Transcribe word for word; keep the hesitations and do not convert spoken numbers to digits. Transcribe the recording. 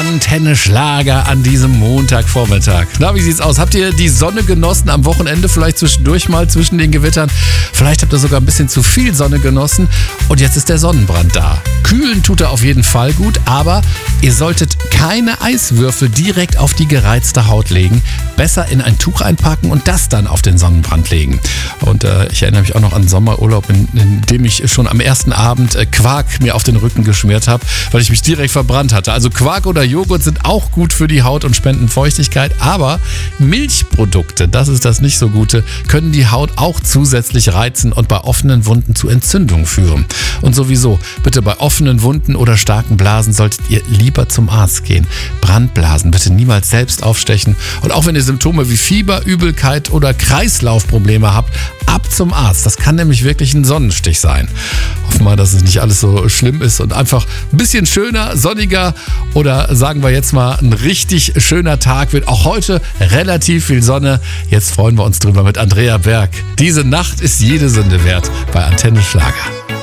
Antenne Schlager an diesem Montagvormittag. Na, wie sieht's aus? Habt ihr die Sonne genossen am Wochenende, vielleicht zwischendurch mal zwischen den Gewittern? Vielleicht habt ihr sogar ein bisschen zu viel Sonne genossen und jetzt ist der Sonnenbrand da. Kühlen tut er auf jeden Fall gut, aber ihr solltet keine Eiswürfel direkt auf die gereizte Haut legen. Besser in ein Tuch einpacken und das dann auf den Sonnenbrand legen. Und äh, ich erinnere mich auch noch an Sommerurlaub, in, in dem ich schon am ersten Abend äh, Quark mir auf den Rücken geschmiert habe, weil ich mich direkt verbrannt hatte. Also Quark oder Joghurt sind auch gut für die Haut und spenden Feuchtigkeit, aber Milchprodukte, das ist das nicht so Gute, können die Haut auch zusätzlich reizen und bei offenen Wunden zu Entzündungen führen. Und sowieso, bitte bei offenen Wunden oder starken Blasen solltet ihr lieber zum Arzt gehen. Brandblasen bitte niemals selbst aufstechen und auch wenn ihr Symptome wie Fieber, Übelkeit oder Kreislaufprobleme habt, ab zum Arzt. Das kann nämlich wirklich ein Sonnenstich sein. Hoffen wir, dass es nicht alles so schlimm ist und einfach ein bisschen schöner, sonniger oder sagen wir jetzt mal ein richtig schöner Tag wird. Auch heute relativ viel Sonne. Jetzt freuen wir uns drüber mit Andrea Berg. Diese Nacht ist jede Sünde wert bei Antenne Schlager.